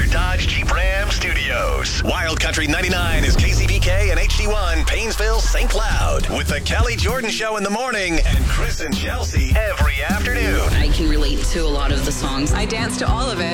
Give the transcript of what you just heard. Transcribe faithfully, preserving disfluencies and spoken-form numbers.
Chrysler Dodge Jeep Ram Studios. Wild Country ninety-nine is K C B K and H D one, Paynesville, Saint Cloud. With the Kelly Jordan Show in the morning and Chris and Chelsea every afternoon. I can relate to a lot of the songs. I dance to all of it.